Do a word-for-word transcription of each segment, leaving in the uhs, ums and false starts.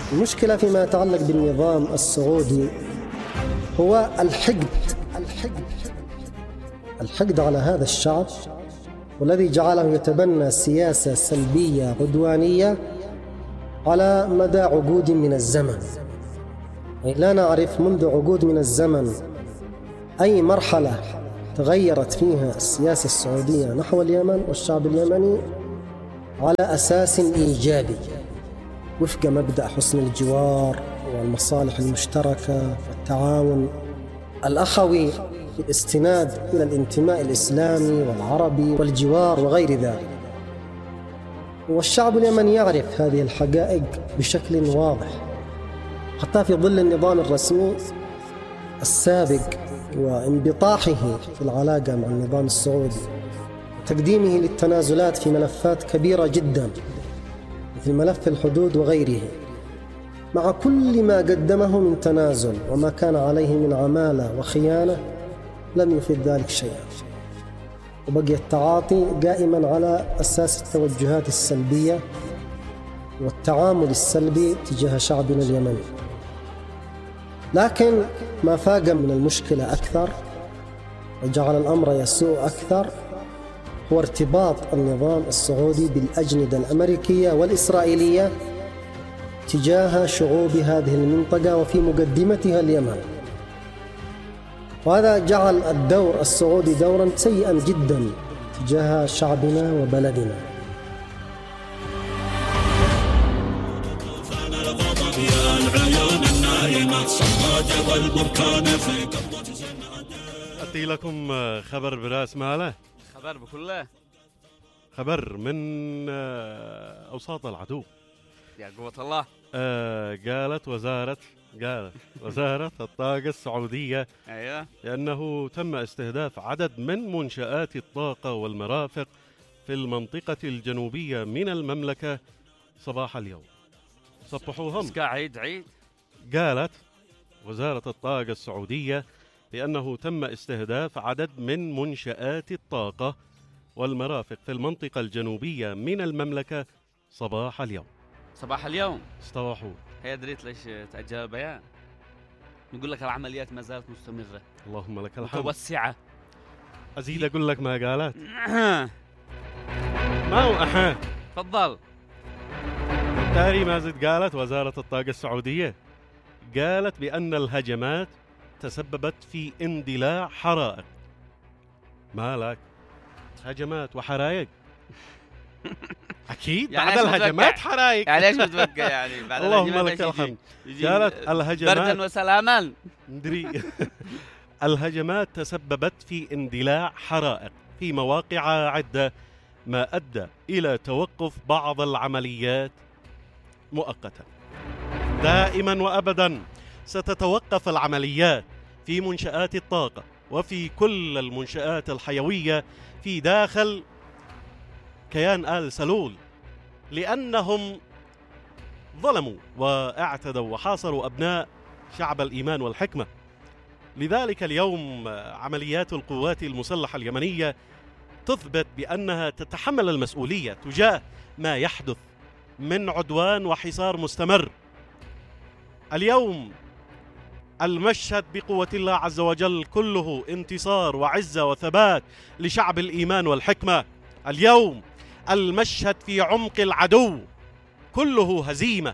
المشكلة فيما يتعلق بالنظام السعودي هو الحقد الحقد الحقد على هذا الشعب، والذي جعله يتبنى سياسة سلبية عدوانية على مدى عقود من الزمن. لا نعرف منذ عقود من الزمن أي مرحلة تغيرت فيها السياسة السعودية نحو اليمن والشعب اليمني على أساس إيجابي وفق مبدأ حسن الجوار والمصالح المشتركة والتعاون الأخوي بالاستناد إلى الانتماء الإسلامي والعربي والجوار وغير ذلك. والشعب اليمني يعرف هذه الحقائق بشكل واضح، حتى في ظل النظام الرسمي السابق وانبطاحه في العلاقة مع النظام السعودي وتقديمه للتنازلات في ملفات كبيرة جدا مثل ملف الحدود وغيره. مع كل ما قدمه من تنازل وما كان عليه من عمالة وخيانة لم يفيد ذلك شيئا، وبقي التعاطي قائما على أساس التوجهات السلبية والتعامل السلبي تجاه شعبنا اليمني. لكن ما فاق من المشكلة أكثر وجعل الأمر يسوء أكثر هو ارتباط النظام السعودي بالأجندة الأمريكية والإسرائيلية تجاه شعوب هذه المنطقة وفي مقدمتها اليمن، وهذا جعل الدور السعودي دورا سيئا جدا تجاه شعبنا وبلدنا. أتي لكم خبر براس ماله، خبر بكله، خبر من أوساط العدو. يا قوة الله. آه قالت وزارة قالت وزارة الطاقة السعودية أيوة لأنه تم استهداف عدد من منشآت الطاقة والمرافق في المنطقة الجنوبية من المملكة صباح اليوم. صبحوهم. عيد عيد. قالت وزارة الطاقة السعودية بأنه تم استهداف عدد من منشآت الطاقة والمرافق في المنطقة الجنوبية من المملكة صباح اليوم. صباح اليوم استوحوا. هي دريت ليش تأجل البيان؟ نقول لك العمليات ما زالت مستمرة. اللهم لك الحمد. متوسعة. أزيد أقول لك ما قالت. ما هو أحا. تفضل. تاري ما زد قالت وزارة الطاقة السعودية، قالت بأن الهجمات تسببت في اندلاع حرائق. مالك هجمات وحرائق؟ أكيد يعني بعد الهجمات حرائق. يعني ليش متوقع يعني بعد اللهم لك الحمد. قالت الهجمات بردا وسلاما. ندري. الهجمات تسببت في اندلاع حرائق في مواقع عدة، ما أدى إلى توقف بعض العمليات مؤقتا. دائما وأبدا ستتوقف العمليات في منشآت الطاقة وفي كل المنشآت الحيوية في داخل كيان آل سلول، لأنهم ظلموا واعتدوا وحاصروا أبناء شعب الإيمان والحكمة. لذلك اليوم عمليات القوات المسلحة اليمنية تثبت بأنها تتحمل المسؤولية تجاه ما يحدث من عدوان وحصار مستمر. اليوم المشهد بقوة الله عز وجل كله انتصار وعزة وثبات لشعب الإيمان والحكمة. اليوم المشهد في عمق العدو كله هزيمة،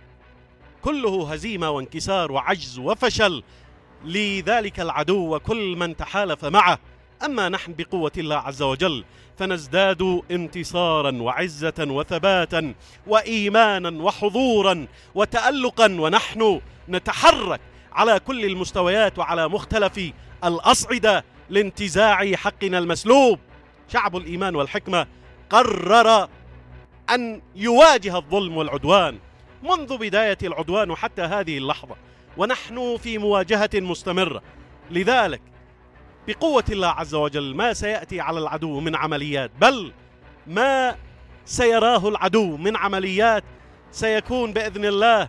كله هزيمة وانكسار وعجز وفشل لذلك العدو وكل من تحالف معه. أما نحن بقوة الله عز وجل فنزداد انتصارا وعزة وثباتا وإيمانا وحضورا وتألقا، ونحن نتحرك على كل المستويات وعلى مختلف الأصعدة لانتزاع حقنا المسلوب. شعب الإيمان والحكمة قرر أن يواجه الظلم والعدوان منذ بداية العدوان وحتى هذه اللحظة، ونحن في مواجهة مستمرة. لذلك بقوة الله عز وجل ما سيأتي على العدو من عمليات، بل ما سيراه العدو من عمليات سيكون بإذن الله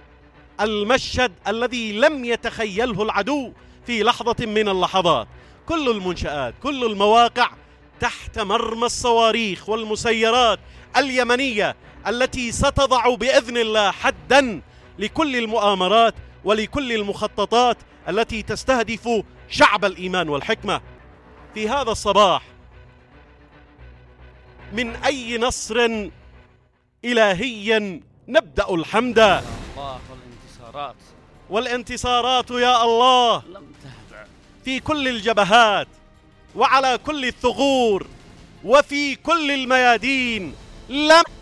المشهد الذي لم يتخيله العدو في لحظة من اللحظات. كل المنشآت، كل المواقع تحت مرمى الصواريخ والمسيرات اليمنية التي ستضع بإذن الله حداً لكل المؤامرات ولكل المخططات التي تستهدف شعب الإيمان والحكمة. في هذا الصباح من أي نصر إلهي نبدأ الحمد. الله والانتصارات والانتصارات يا الله لم تهدأ في كل الجبهات وعلى كل الثغور وفي كل الميادين. لم